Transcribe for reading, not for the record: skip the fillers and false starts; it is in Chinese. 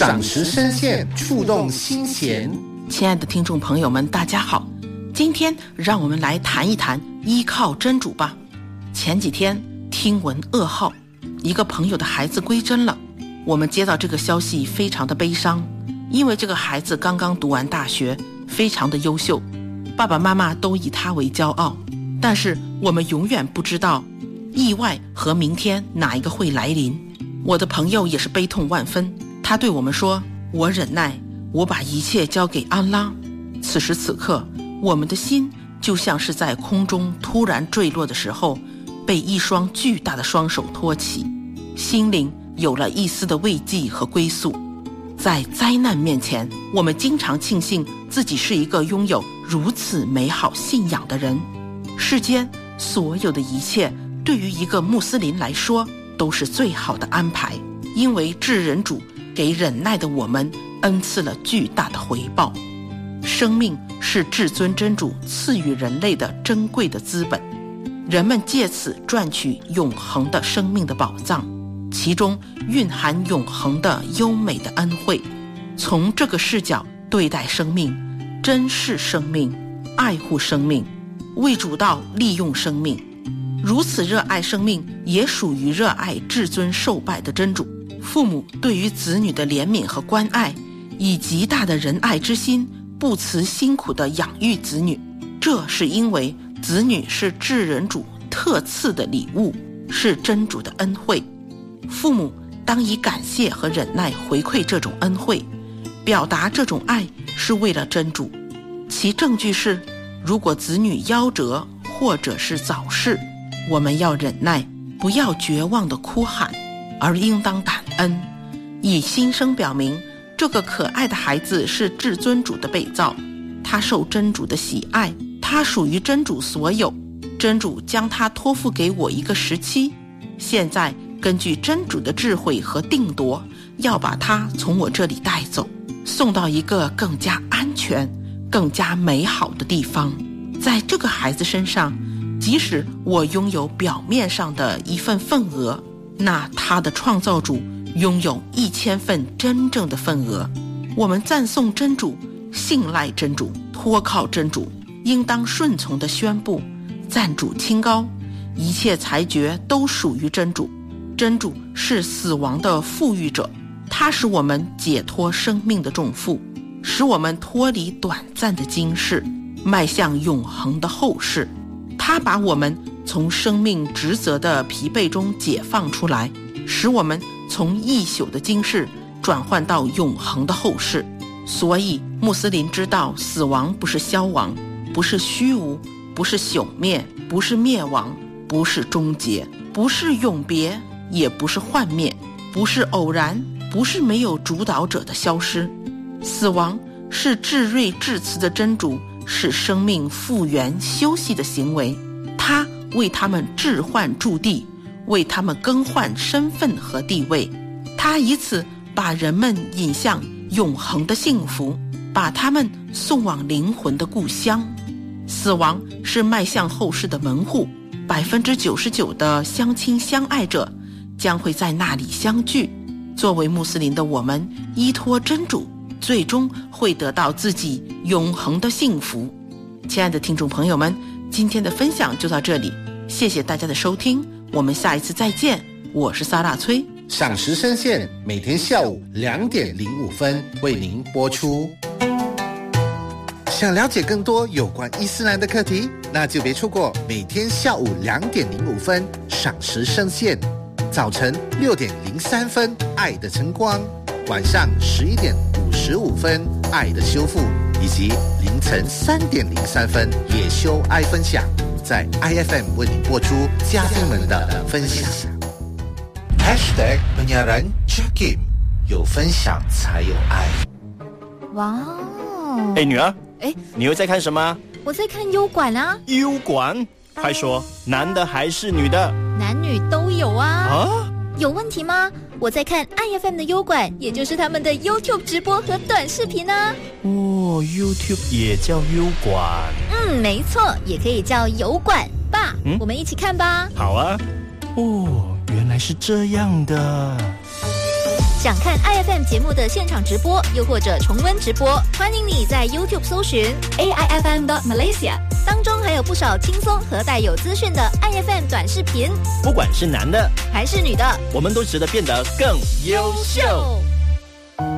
赏识深陷，触动心弦。 亲爱的听众朋友们，大家好，今天让我们来谈一谈依靠真主吧。前几天听闻噩耗，一个朋友的孩子归真了。我们接到这个消息非常的悲伤，因为这个孩子刚刚读完大学，非常的优秀，爸爸妈妈都以他为骄傲。但是我们永远不知道意外和明天哪一个会来临。我的朋友也是悲痛万分，他对我们说，我忍耐，我把一切交给安拉。此时此刻，我们的心就像是在空中突然坠落的时候，被一双巨大的双手托起，心灵有了一丝的慰藉和归宿。在灾难面前，我们经常庆幸自己是一个拥有如此美好信仰的人。世间所有的一切对于一个穆斯林来说都是最好的安排，因为至人主给忍耐的我们恩赐了巨大的回报。生命是至尊真主赐予人类的珍贵的资本，人们借此赚取永恒的生命的宝藏，其中蕴含永恒的优美的恩惠。从这个视角对待生命，珍视生命，爱护生命，为主道利用生命，如此热爱生命，也属于热爱至尊受拜的真主。父母对于子女的怜悯和关爱，以极大的仁爱之心，不辞辛苦地养育子女。这是因为子女是至人主特赐的礼物，是真主的恩惠。父母当以感谢和忍耐回馈这种恩惠，表达这种爱是为了真主。其证据是，如果子女夭折或者是早逝，我们要忍耐，不要绝望地哭喊，而应当感恩，以心声表明这个可爱的孩子是至尊主的被造，他受真主的喜爱，他属于真主所有，真主将他托付给我一个时期，现在根据真主的智慧和定夺，要把他从我这里带走，送到一个更加安全更加美好的地方。在这个孩子身上，即使我拥有表面上的一份份额，那他的创造主拥有1000份真正的份额。我们赞颂真主，信赖真主，托靠真主，应当顺从地宣布，赞主清高，一切裁决都属于真主。真主是死亡的富裕者，他使我们解脱生命的重负，使我们脱离短暂的今世，迈向永恒的后世。他把我们从生命职责的疲惫中解放出来，使我们从一宿的今世转换到永恒的后世。所以穆斯林知道，死亡不是消亡，不是虚无，不是朽灭，不是灭亡，不是终结，不是永别，也不是幻灭，不是偶然，不是没有主导者的消失。死亡是至睿至慈的真主使生命复原休息的行为，他为他们置换驻地，为他们更换身份和地位，他以此把人们引向永恒的幸福，把他们送往灵魂的故乡。死亡是迈向后世的门户，99%的相亲相爱者将会在那里相聚。作为穆斯林的我们，依托真主，最终会得到自己永恒的幸福。亲爱的听众朋友们，今天的分享就到这里，谢谢大家的收听，我们下一次再见。我是萨拉崔。 赏识深陷每天下午2点05分为您播出。想了解更多有关伊斯兰的课题，那就别错过每天下午2点05分赏识深陷，早晨6点03分爱的晨光，晚上11点55分爱的修复，以及凌晨3点03分野修爱分享，在 IFM 为您播出嘉宾们的分享。#penyiaran Jakim， 有分享才有爱。 哇哦！ 女儿，你又在看什么？ 我在看优管啊。 优管？快说，男的还是女的？ 男女都有啊。 啊？ 有问题吗？我在看 IFM 的优管，也就是他们的 YouTube 直播和短视频啊。 哦 ，YouTube 也叫优管？ 没错，也可以叫油管。爸，我们一起看吧。 好啊。哦，原来是这样的。 想看 IFM 节目的现场直播，又或者重温直播，欢迎你在 YouTube 搜寻 AIFM.Malaysia， 当中还有不少轻松和带有资讯的 IFM 短视频。 不管是男的还是女的， 我们都值得变得更优秀。